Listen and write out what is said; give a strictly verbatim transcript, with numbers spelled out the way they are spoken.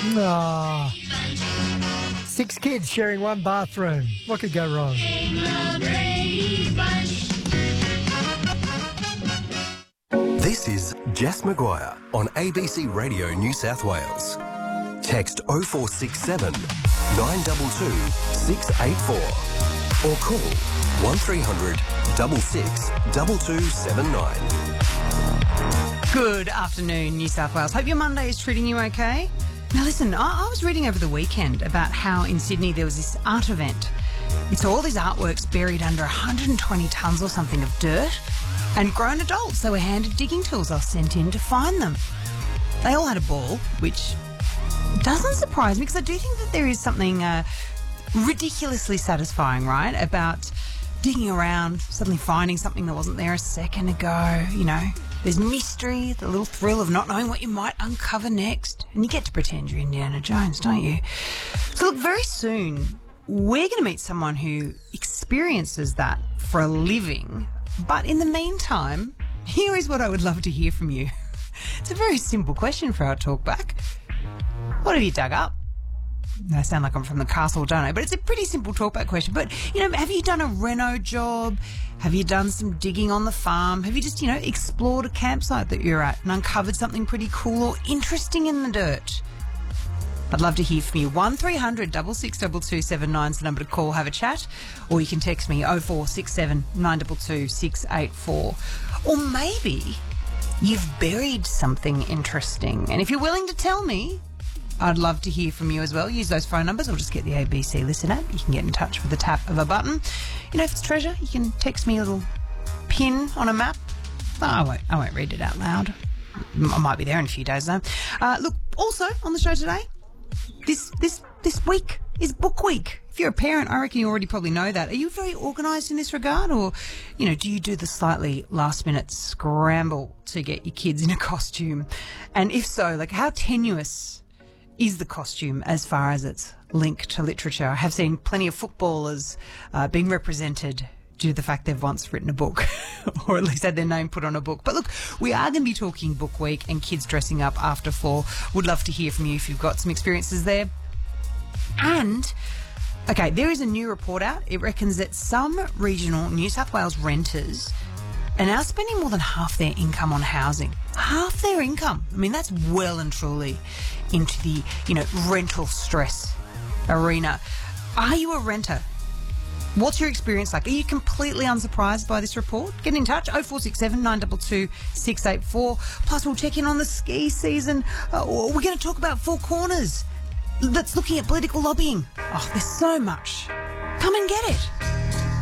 Ah. Six kids sharing one bathroom. What could go wrong? This is Jess Maguire on A B C Radio New South Wales. Text oh four six seven, nine two two, six eight four or call one three hundred, six six, two two seven nine. Good afternoon, New South Wales. Hope your Monday is treating you okay. Now listen, I, I was reading over the weekend about how in Sydney there was this art event. It's all these artworks buried under one hundred twenty tonnes or something of dirt, and grown adults, they were handed digging tools. They were sent in to find them. They all had a ball, which doesn't surprise me because I do think that there is something uh, ridiculously satisfying, right, about digging around, suddenly finding something that wasn't there a second ago. You know, there's mystery, the little thrill of not knowing what you might uncover next. And you get to pretend you're Indiana Jones, don't you? So look, very soon we're going to meet someone who experiences that for a living. But in the meantime, here is what I would love to hear from you. It's a very simple question for our talkback. What have you dug up? I sound like I'm from the castle, don't I? But it's a pretty simple talkback question. But, you know, have you done a reno job? Have you done some digging on the farm? Have you just, you know, explored a campsite that you're at and uncovered something pretty cool or interesting in the dirt? I'd love to hear from you. one three hundred, six six two two seven nine is the number to call, have a chat. Or you can text me oh four six seven, nine two two, six eight four. Or maybe you've buried something interesting. And if you're willing to tell me, I'd love to hear from you as well. Use those phone numbers or just get the A B C Listen app. You can get in touch with the tap of a button. You know, if it's treasure, you can text me a little pin on a map. Oh, I won't, I won't read it out loud. I might be there in a few days though. Uh, look, also on the show today, This this this week is book week. If you're a parent, I reckon you already probably know that. Are you very organised in this regard, or, you know, do you do the slightly last-minute scramble to get your kids in a costume? And if so, like, how tenuous is the costume as far as it's linked to literature? I have seen plenty of footballers uh, being represented due to the fact they've once written a book or at least had their name put on a book. But look, we are going to be talking book week and kids dressing up after four. Would love to hear from you if you've got some experiences there. And, okay, there is a new report out. It reckons that some regional New South Wales renters are now spending more than half their income on housing. Half their income. I mean, that's well and truly into the, you know, rental stress arena. Are you a renter? What's your experience like? Are you completely unsurprised by this report? Get in touch, oh four six seven, nine two two, six eight four. Plus, we'll check in on the ski season. Uh, we're going to talk about Four Corners that's looking at political lobbying. Oh, there's so much. Come and get it.